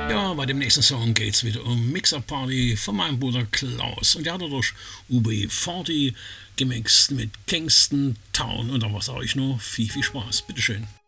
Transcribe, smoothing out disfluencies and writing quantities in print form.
Ja, bei dem nächsten Song geht's wieder um Mixer Party von meinem Bruder Klaus. Und der hat er durch UB40 gemixt mit Kingston Town. Und da was sage ich nur? Viel, viel Spaß. Bitteschön.